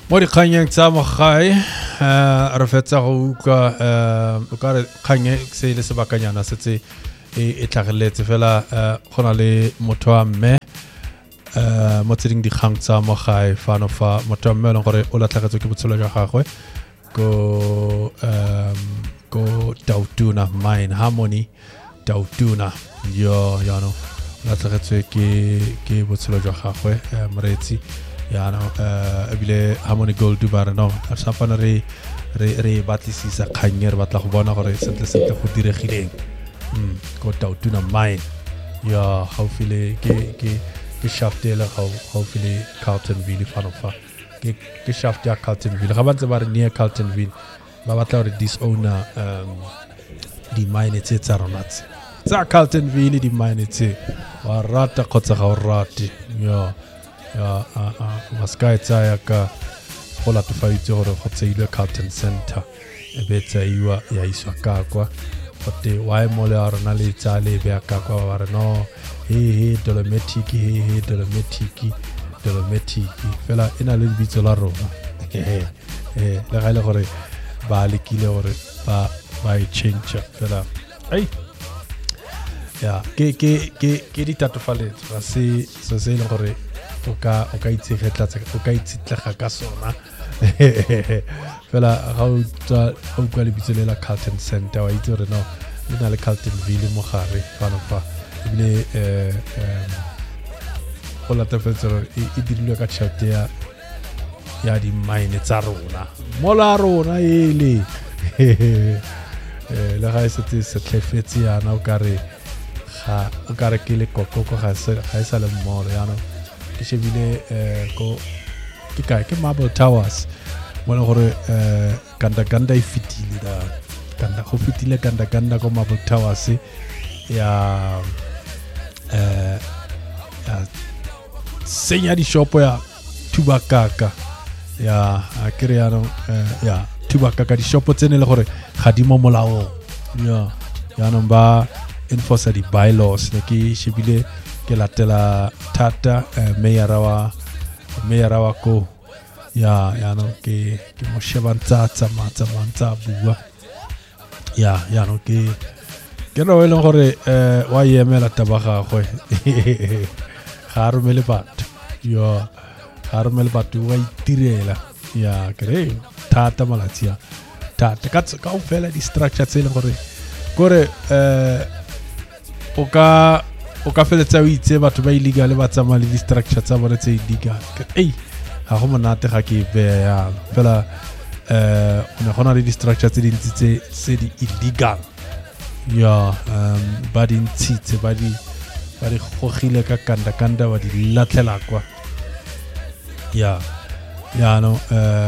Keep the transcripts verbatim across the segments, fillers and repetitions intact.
mo di kganyeng tsa mogae re fetsa go uka o ka re kganye se le sebakanyana setse e tlhageletse fela go na le motho wa mme mo tseding di kgang tsa mogae fano fa motho wa mme le gore o latlhagetswe ke botshelo jwa gagwe go go Tautuna Mine Harmony Tautuna yo ya no latlhagetswe ke ke botshelo jwa gagwe moretsi ya no ebile Harmony Gold ba re no a sapana re re re batlisisa kganye re batla go bona gore sentle sentle go diregileng mm go Tautuna Mine ya haufile ke ke ke shaftela ga haufile Carltonville fano fa ke ke shaft ya Carltonville ga bantse ba re near Carltonville ba batla gore disowner um di mine tse tsa rona tsa Carltonville di mine tse wa rata khotsa ga o rate ya ya a a maska tsa ya ka go la tfaitse gore go tseile Carlton Center e be tsaiwa ya iswa ka kwa gote wa mo le rona le tsa le be ka kwa ba re no he he Dolomitic he he Dolomitic Dolomitic fela ina le bitso la rona eh eh le ga ile gore ba le kile gore ba ba e change fela ai ya ke ke ke ke di tatofaletse ba se se se le gore o ka o ka itsegetla o ka itsitlega ka sona fela ga o tsa o ka le bitse la Carlton Center wa itse re no le na le Carltonville mo gare fano fa ile eh go la tafetsero e dirilwe ka tšhelete ya ya di mine tsa rona mo la rona ele eh le ga se tse se tlefetse yana o ka re ga o ka re ke le kokoko ga se ga isa le mmolo yana ke shebile eh ko ke kae ke Marble Towers mo le gore eh ganda ganda e fitile da ganda go fitile ganda ganda ko Marble Towers ya eh ya senya di shopo ya Tubakaka ya akere ya no ya Tubakaka di shopo tsene le gore ga di mo molao ya ya no ba enforce di bylaws ne ke shebile ke latela thata mayor wa mayor wa ko ya ya no ke ke mo shebantsa tsa matsa mantsa bua ya ya no ke ke no le gore eh wa yemela tabaga go ga romele batho yo ga romele batho wa itirela ya kre thata malatia thata ka ka o fela di structure tse le gore gore eh o ka o ka feletsa o itse batho ba illegal ba tsamaya le di structure tsa bone tse illegal ei ga go monate ga ke be ya fela eh ona gona le di structure tse dintsi tse tse di illegal ya um ba di ntshitse ba di ba di gogile ka kanda kanda ba di latlela kwa ya ya no eh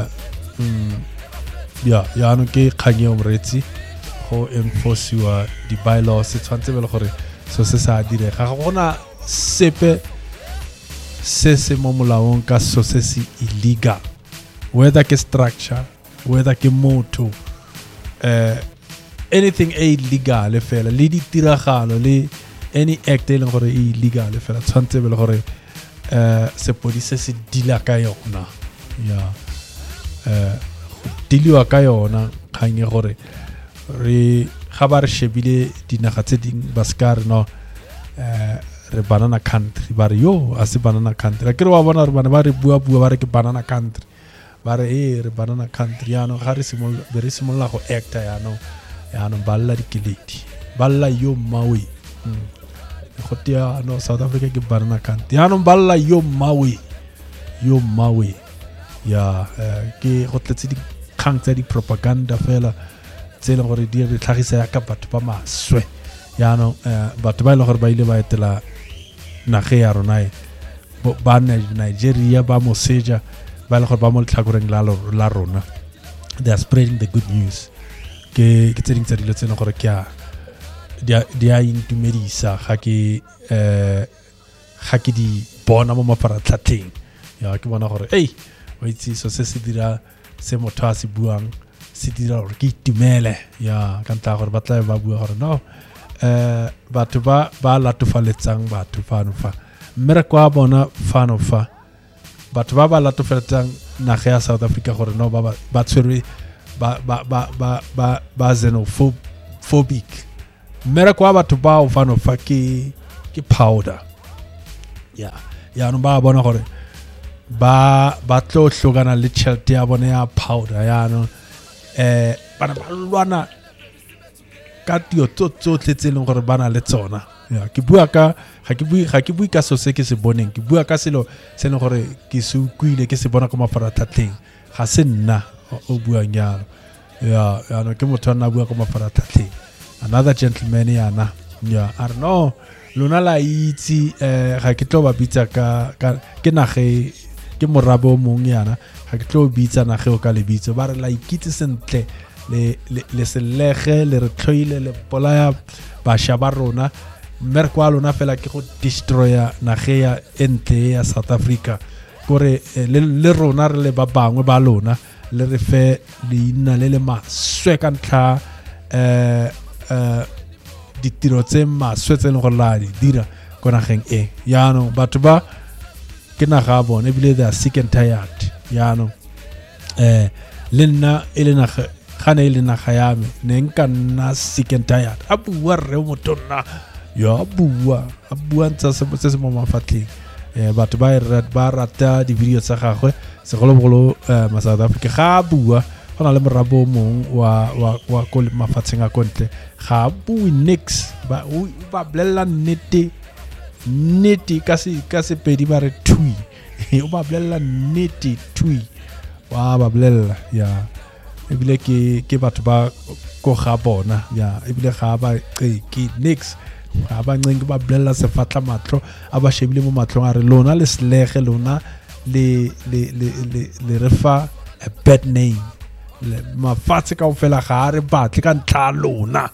ya ya no ke kganye omretsi go enforce wa di bylaws se tshwantse be le gore so se sa dire ga gona sepe se se mo molaong ka so se se illegal whether ke structure whether ke motho eh anything illegal le fela le di tiragalo le any act e leng gore e illegal le fela tshwantse be le gore eh se police se dila ka yona ya eh diliwa ka yona kganye gore re ga ba re shebile dinaga tse ding baskar no eh re banana country ba re yo a se banana country ke re wa bona re bana ba re bua bua ba re ke banana country ba re eh re banana country ya no ga re simol be re simolla go acta ya no ya no balla dikiledi balla yo mawi go tia no South Africa ke banana country ya no balla yo mawi yo mawi ya ke go tletse di kgang tsa di propaganda fela tsela gore di re tlhagisa ya ka batho ba maswe ya no batho ba ile gore ba ile ba etela nage ya rona ba Nigeria ba moseja ba ile gore ba mo tlhakoreng la rona they are spreading the good news ke ke tseng tsa dilo tsena gore ke a di a intumedisa ga ke eh ga ke di bona mo mafaratlhatlheng ya ke bona gore ei wa itse so se se dira se motho a se buang se dira gore ke itumele ya ka ntla gore ba tla ba bua gore no eh batho ba ba latofaletsang batho fano fa mmere kwa bona fano fa batho ba ba latofaletsang naga ya South Africa gore no ba ba tshwere ba ba ba ba ba ba xenophobic mera kwa batho ba o fano fa ke ke powder ya ya no ba bona gore ba ba tlo hlogana le tšhelete ya bone ya powder ya no eh bana ba lwana ka tio tsotlhe tse leng gore bana le tsona ya ke bua ka ga ke bui ga ke bui ka so se ke se boneng ke bua ka selo se leng gore ke se kuile ke se bona ka mafaratlhatlheng ga se nna o buang yalo ya ya no ke motho nna bua ka mafaratlhatlheng another gentleman yana ya I don't know lona la itse eh ga ke tlo ba bitsa ka ke nage ke morabo mong yana ga ke tlo bitsa nage o ka le bitso ba re la ikitse sentle le le selege le re tlhoile le polaya ba shaba rona merko a lona fela ke go destroya nage ya entle ya South Africa gore le rona re le ba bangwe ba lona le re fe leina le le maswe ka ntlha eh eh ditiro tse maswe tse le go la di dira go nageng e yaanong batho ba ke naga bone ebile they are sick and tired yaanong eh le nna e le naga gana e le naga ya me ne nka nna sick and tired a bua re motonna ya bua a bua ntse se se mo mafatleng eh batho ba ba rata di video tsa gagwe segolobogolo ma South Africa ga bua gona le morabo mong wa wa wa ko mafatsheng a kontle ga bui nix ba o ba blela nnete nnete ka se ka se pedi ba re thui o ba blela nnete thui wa ba blela ya ebile ke ke batho ba go ga bona ya ebile ga ba ke nix ga ba ntseng ba blela se fatla matlo a ba shebile mo matlong a re lona le selege lona le le le le refa a bad name le mafatse ka ofela ga re batle ka ntla lona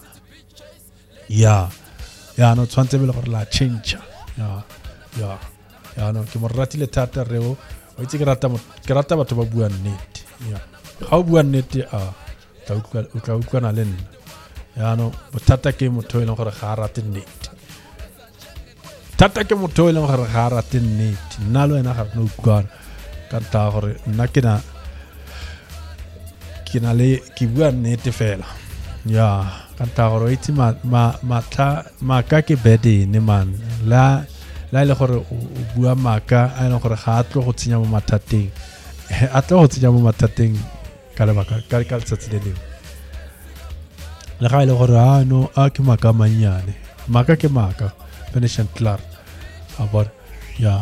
ya ya no tshwantse be le gore la change ya ya ya no ke mo ratile thata reo o itse ke rata ke rata batho ba bua nnete ya ga o bua nnete a tla utlwa o tla utlwa na le nna ya no bothata ke motho e leng gore ga a rate nnete thata ke motho e leng gore ga a rate nnete nna le wena ga re no utlwana ka ntla gore nna ke na ke na le ke bua nnete fela ya ka ntla gore itse ma ma tla maka ke bedene man la la ile gore o bua maka a ile gore ga a tlo go tsenya mo mathateng a tlo go tsenya mo mathateng ka le baka ka ka tsatsi le leo le ga ile gore a no a ke maka manyane maka ke maka finish and clear aber ya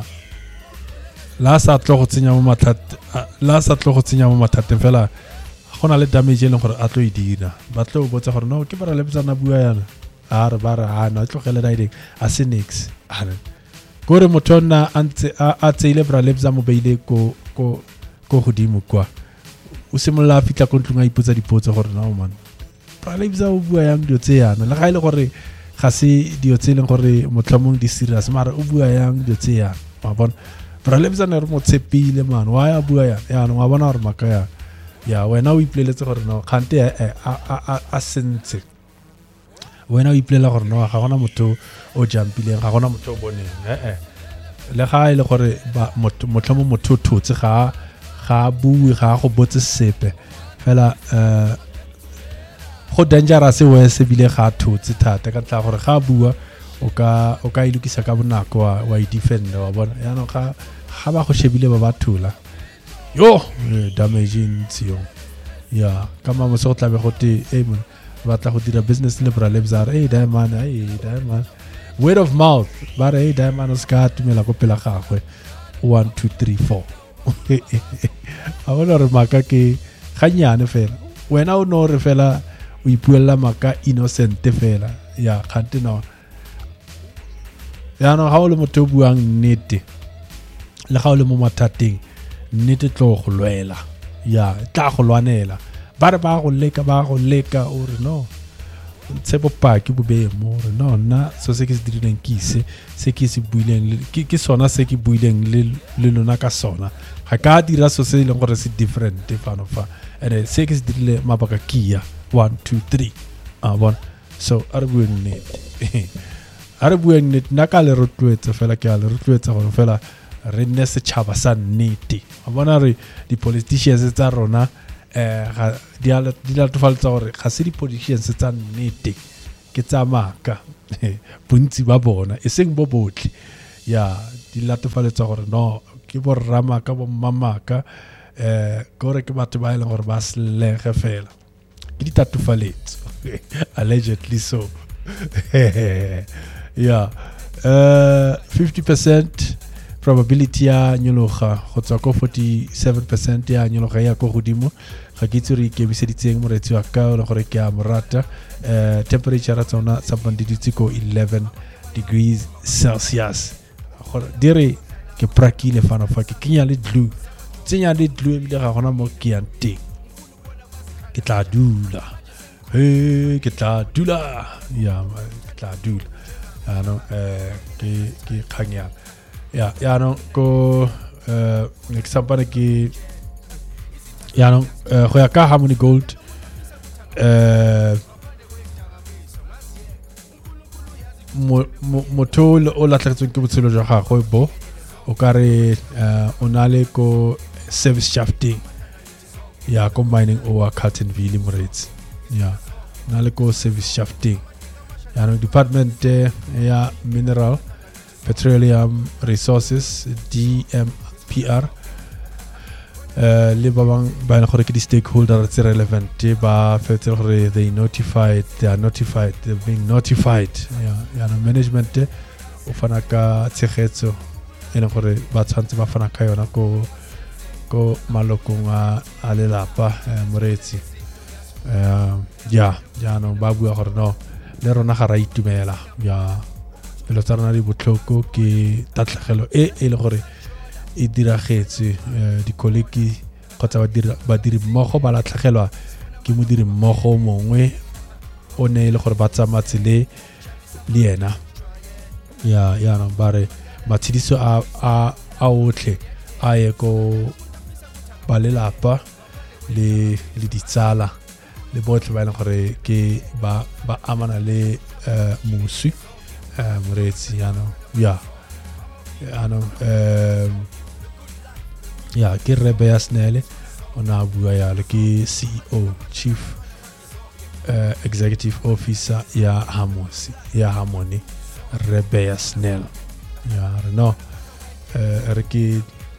la sa tlo go tsenya mo mathat la sa tlo go tsenya mo mathateng fela gona le damage le gore a tlo e dira ba tlo botsa gore no ke bara le btsana bua yana a re ba re a no tlogele dai a se nix a re gore motona antse a tseile bra le btsa mo beile ko ko ko godimo kwa o simolla a fitla kontlong a ipotsa dipotso gore no man bra le btsa o bua yang dio tse yana le ga ile gore ga se dio tse leng gore motlhamong di serious mara o bua yang dio tse yana ba bona bra le btsa ne re mo tshepile man wa ya bua yana ya no wa bona gore maka ya ya wena o ipoleletse gore no khante a a a sentse wena o ipolela gore no ga gona motho o jumpileng ga gona motho o boneng eh eh le ga ile gore motho motlhomo motho thotse ga ga bue ga go botse sepe fela eh go dangerous we se bile ga thotse thata ka tla gore ga bua o ka o ka ilukisa ka bonako wa wa defend wa bona ya no ga ga ba go shebile ba bathula yo damaging tsio ya kama mo so tla be gote e mo ba tla go dira business le bra lebzar e diamond e diamond word of mouth ba re e diamond ska tumela go pela gagwe one two three four a bona re maka ke ganyane fela wena o no re fela o ipuela maka innocent fela ya khante no ya no ha o le motho buang nnete le ga o le mo mathateng nnete tlo go lwela ya tla go lwanela ba re ba go leka ba go leka o re no tse bopaki bo be mo re no nna so se ke se dirileng kise se ke se buileng ke sona se ke buileng le le lona ka sona ga ka dira so se le gore se different fano fa ene se ke se dirile mabaka kia one two three ah bon so are bueng net are bueng net na ka le rotloetsa fela ke a le rotloetsa gore fela re nne setšhaba sa nnete a bona re di-politicians tsa rona um di latofaletsa gore ga se di-politicians tsa nnete ke tsa maaka bontsi ba bona e seng bo botlhe ya di latofaletsa gore no ke borramaka bo mmamaka um kore ke batho ba e leng gore ba selege fela ke ditatofaletso allegedly so yeah uh fifty percent probability ya nyologa go tswa ko forty-seven percent ya nyologa ya go godimo ga ke itse re ke biseditseng moretsi wa ka le gore ke a morata uh temperature ra tsona sa bandiditse ko eleven degrees Celsius gore dire ke prakile fana fa ke kenya le glue tsenya le glue ebile ga gona mo ke yang teng ke tla dula hey ke tla dula ya ke tla dula ano eh ke ke khanya ya ya no ko eh ke sampane ke ya no go ya ka Harmony Gold eh mo motho o latlhetswe ke botshelo jwa gagwe bo o kare o na le ko service shafting ya combining over Carltonville Moretsi ya na le ko service shafting ya no department ya mineral petroleum resources D M P R uh, le ba bang ba le gore ke di stakeholder tse relevant ba fetse gore they notified they are notified they being notified ya ya no management o fana ka tshegetso ene gore ba tshwantse ba fana ka yona ko ko malokong a a lelapa Moretsi uh, ya ya no ba bua gore no le rona ga ra itumela ya lo tsarana di botlhoko ke tatlhegelo e e le gore e diragetse di kolegi kgotsa ba dira ba diri mmogo ba latlhegelwa ke modiri mmogo mongwe o ne le gore ba tsamatse le le yena ya ya no bare matshidiso a a a otlhe a ye ko ba lelapa le le ditsala le botlhe ba le gore ke ba ba amana le muswi Moretsi ya no ya ya no um ya ke Rebea Snell ona bua ya le ke C E O Chief uh, Executive Officer ya Hamosi ya Harmony Rebea Snell ya no uh, re ke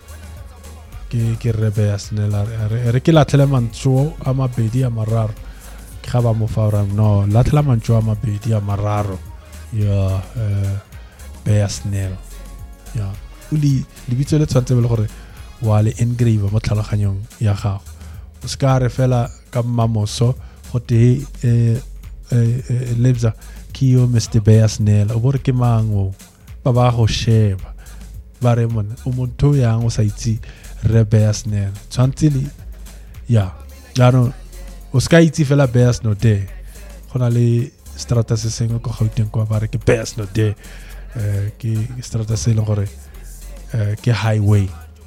ke ke Rebea Snell re ke la tlela mantso a mabedi a mararo ke ga ba mo fa no la tlela mantso a mabedi a mararo ya uh, Rebea Snell ya uli libitso le tshwantse le gore wa le engrave mo tlhaloganyong ya gago o ska re fela ka mamoso go te eh lebza ki yo Mister Rebea Snell o bore ke mango ba ba go sheba ba re mona o motho ya ngo sa itse Rebea Snell tshwantse le ya ya no o ska itse fela Rebea Snell de gona le strata se sengwe go gauteng kwa ba re ke Rebea Snell de eh ke strata se le gore eh ke highway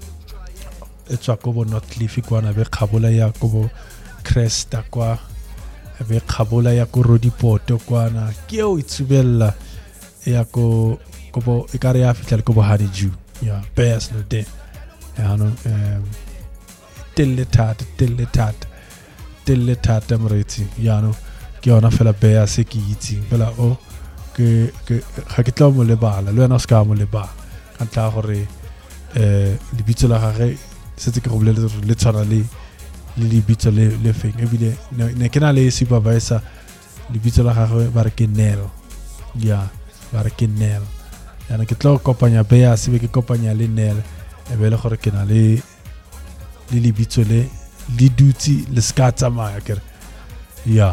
etswa go bo Northleaf kwa na be kgabola ya go bo Cresta kwa be kgabola ya go Rodipoto kwa na ke o itsubella ya go go bo e kare ya fitla go bo Honeydew ya Rebea Snell de ya no em telle tat telle tat telle tat Moretsi ya no ke ona fela Rebea se ke itse fela o ke ke ga ke tla mo lebala le wena ska mo lebala ka tla gore eh libitso la gage se tse ke go bolela le tshwana le le libitso le le feng ebile ne ke na le supervisor libitso la gagwe ba re ke Nel ya ba re ke Nel ya ne ke tla kopanya Rebea se be ke kopanya le Nel e be le gore ke na le le libitso le le dutsi le ska tsamaya kere ya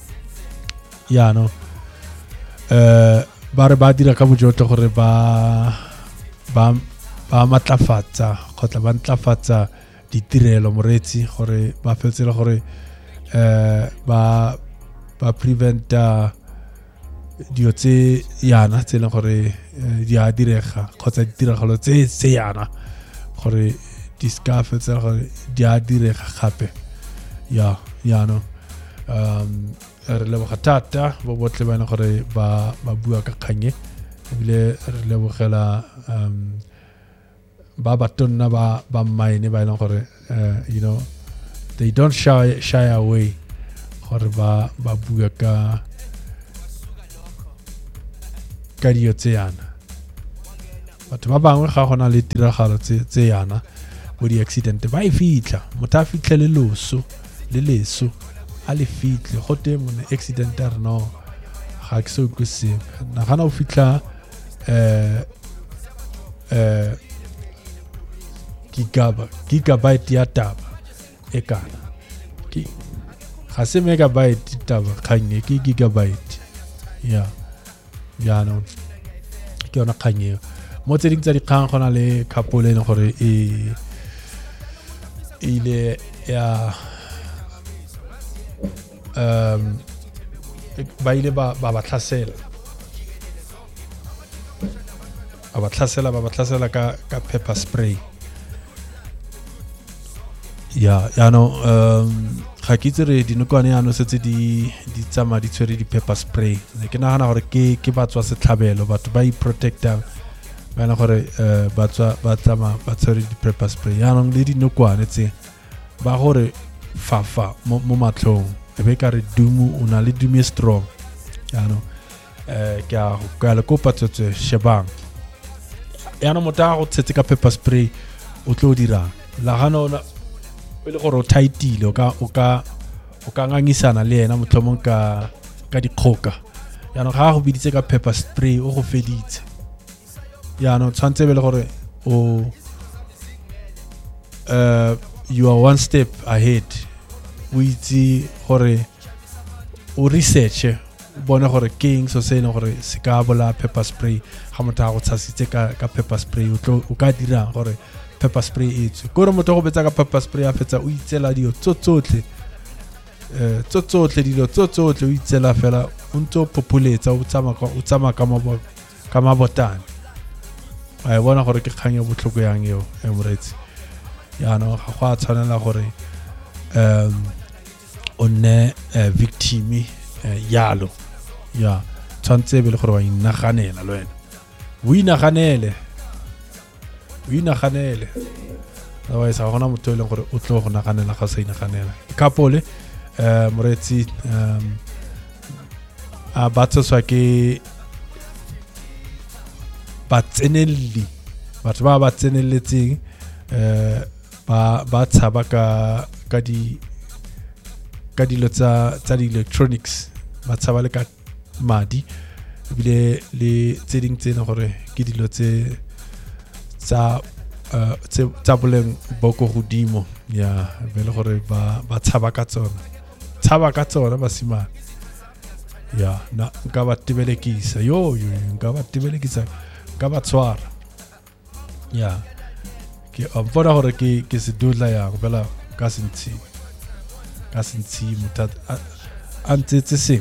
ya no eh ba re ba dira ka bojotlo gore ba ba ba matlafatsa khotla ba ntlafatsa ditirelo Moretsi gore ba fetse le gore eh ba ba preventa dio tse yana tse le gore di a direga khotsa ditiragalo tse tse yana gore di ska fetse gore di a direga gape ya ya no um re le bogatata bo botle ba ne gore ba ba bua ka khanye ebile re le bogela um ba batonna ba ba mine ba ileng gore uh, you know they don't shy shy away gore ba ba bua ka ka dio tse yana batho ba bangwe ga gona le tiragalo tse tse yana bo di accident ba e fitla motho a fitlhe le loso le leso a le fitlhe go te mo accident a no ga ke so go se na gana o fitla eh eh gigaba gigabyte ya taba e kana ki ga se megabyte taba kanye ke gigabyte ya ya no ke ona kanye mo tse ding tsa dikgang gona le couple ene gore e ile ya um ba ile ba ba tlhasela ba tlhasela ba tlhasela ka ka pepper spray ya ya no um ga ke tsere dinokwane ya no setse di di tsama di tshwere di pepper spray ke nagana gore ke ke batswa setlhabelo batho ba i protecta ba na gore batswa ba tsama ba tshwere di pepper spray ya no le dinokwane tse ba gore fafa mo matlhong e be ka re dumu una le dumu strong ya no eh ke a ka le kopa tsetse shebang ya no mota go tsetse ka pepper spray o tlo dira la gana ona le gore o tightile o ka o ka o ka ngangisana le yena motlhomong ka ka dikgoka ya no ga go biditse ka pepper spray o go feditse ya no tshwantse be le gore o uh you are one step ahead o itse gore o research bona gore king so se ne gore se ka bola pepper spray ga motho a go tshasitse ka ka pepper spray o tlo o ka dira gore pepper spray itse gore motho go betsa ka pepper spray a fetsa o itsela dio tsotsotle eh tsotsotle dilo tsotsotle o itsela fela o ntse populetsa o tsama ka o tsama ka mabo ka mabotane ai bona gore ke kganya botlhoko yang eo emirates ya no ga go a tshwanela gore um onne victim yalo ya tshwantse be le gore wa inaganela le wena o inaganele o inaganele wa isa gona motho e leng gore o tlo go naganela ga sa inaganela couple eh moretsi um a batswa ke batsenelli batho ba ba tsenelletseng eh ba ba tshaba ka ka di ka dilo tsa tsa di electronics ba tshaba le ka madi bile le tse ding tsena gore ke dilo tse tsa tse tsa boleng boko godimo ya bele gore ba ba tshaba ka tsona tshaba ka tsona ba simana ya na nka ba tibelekisa yo yo nka ba tibelekisa ka ba tswara ya ke a bona gore ke ke se dula ya go bela ka sentsi ka sentsi mutat antetse se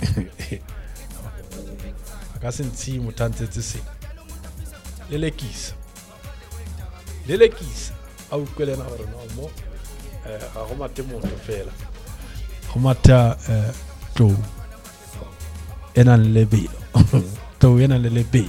ka sentsi mutantetse se lelekisa lelekisa a utlwela gore no mo eh ga go mate motho fela go mata eh tlo ena le lebelo to ena le lebelo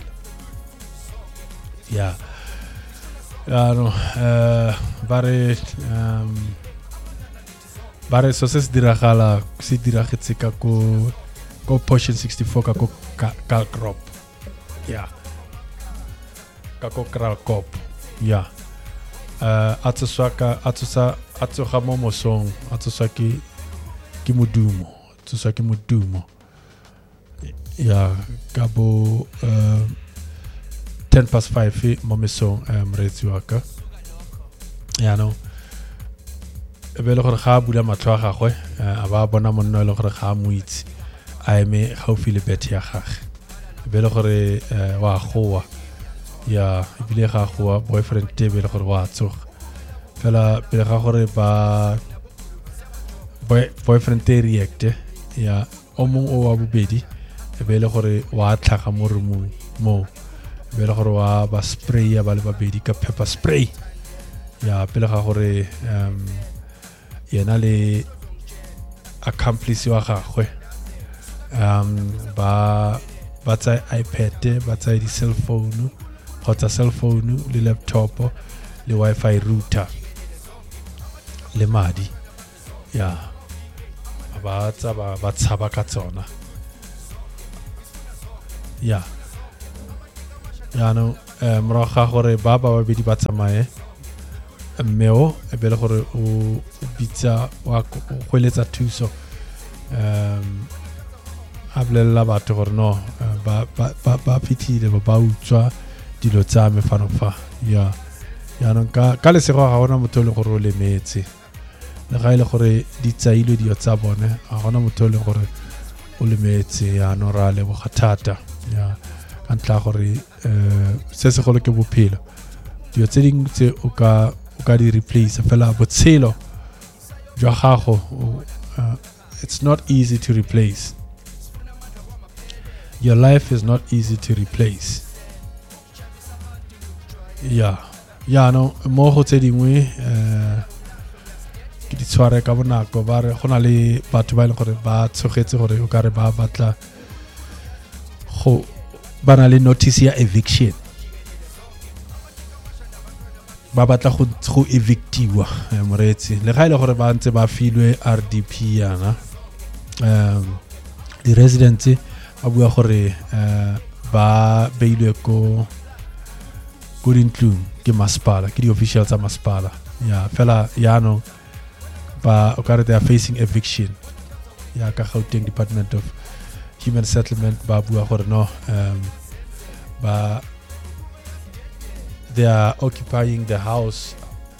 ya ya no eh bare um bare so se diragala se diragetse ka ko ko portion sixty-four ka ko ka crop ya ka ko crop ya eh atso ka atso atso ga mo mosong atso ke ke modumo atso ke modumo ya ka bo uh, ten past five mo mesong um retsi wa ka ya no e be le gore ga bula matlho a gagwe a ba bona monna le gore ga mo itse a eme ga o file bet ya gagwe e be le gore wa goa ya e bile ga goa boyfriend te be le gore wa tsoga fela pele ga gore ba boy boyfriend te react ya o mong o wa bobedi e be le gore wa tlhaga mo rumong mo be le gore wa ba spray ya ba le babedi ka pepper spray ya pele ga gore um yena le accomplice wa gagwe um ba ba tsa iPad ba tsa di cell phone kgotsa cell phone le laptop le Wi-Fi router le madi ya ba tsa ba ba tshaba ka tsona ya ya no mroga gore ba ba ba bedi ba tsamaye mmeo e bele gore o bitsa wa go letsa thuso um ablela batho gore no ba ba ba fitile ba ba utswa dilo tsa me fano fa ya ya no ka ka le sego ga gona motho le gore o le metse le ga ile gore di tsaile dio tsa bone ga gona motho le gore o le metse ya no ra le bogathata ya ka ntla gore eh se se golo ke bophelo dio tse ding tse o ka o ka di replace fela botshelo jwa gago it's not easy to replace. Your life is not easy to replace. Yeah. Yeah, no, mo go tse dingwe eh ke di tshware ka bonako ba re gona le batho ba ile gore ba tshogetse gore o ka re ba batla go bana le notice ya eviction ba batla go go evictiwa moretsi le ga ile gore ba ntse ba filwe R D P yana um di residents ba bua gore eh ba beilwe ko go dintlong ke masepala ke di officials tsa masepala ya fela yano ba o ka re they are facing eviction ya ka Gauteng Department of Human Settlement ba bua gore no um ba they are occupying the house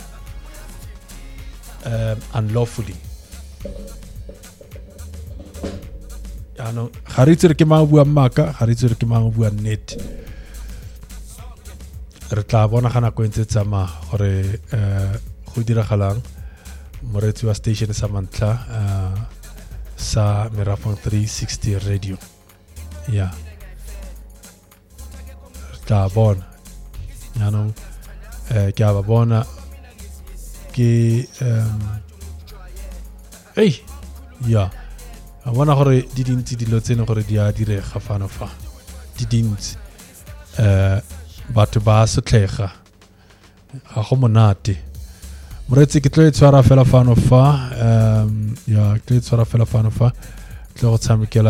um, unlawfully. Ya no haritse ke ma bua maka haritse ke ma bua net re tla bona gana go ntse tsama gore eh go diragalang moretsi wa station sa mantla uh, sa Merafong three sixty radio ya tla bona ya no eh ke aba bona ke um hey ya a bona gore di dintsi dilo tsene gore di a direga fano fa di dintsi eh batho ba sotlega ga go monate moretsi ke tlo tswara fela fano fa um ya ke tlo tswara fela fano fa tlo go tsamekela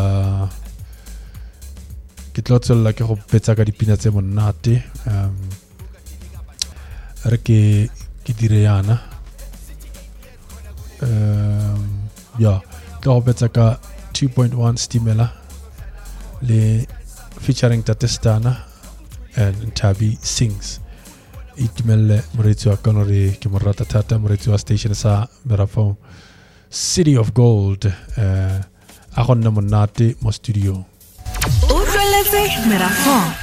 ke tlo tswela ke go betsa ka dipina tse monate um re ke ke dire yana um ya tlo go betsa ka two point one Stimela le featuring Tatestana and Tabi Sings itimelle moretsi wa kanore ke morata thata moretsi wa station sa Merafong City of Gold uh, a gonna monate mo studio Utlweletse Merafong